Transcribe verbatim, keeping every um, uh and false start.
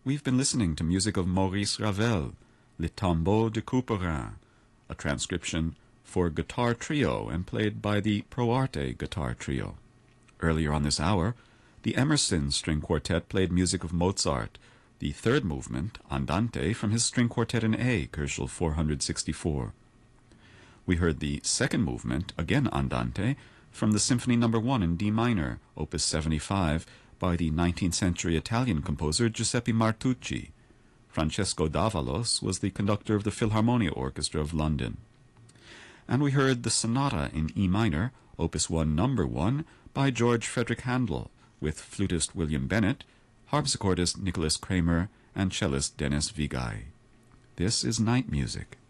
We've been listening to music of Maurice Ravel, Le Tombeau de Couperin, a transcription for guitar trio and played by the Pro Arte Guitar Trio. Earlier on this hour, the Emerson String Quartet played music of Mozart, the third movement, Andante, from his String Quartet in A, Koelschel four sixty-four. We heard the second movement, again Andante, from the Symphony Number one in D minor, Opus seventy-five, by the nineteenth century Italian composer Giuseppe Martucci. Francesco Davalos was the conductor of the Philharmonia Orchestra of London. And we heard the Sonata in E minor, Opus one Number one, by George Frederick Handel, with flutist William Bennett, harpsichordist Nicholas Kramer, and cellist Dennis Vigai. This is Night Music.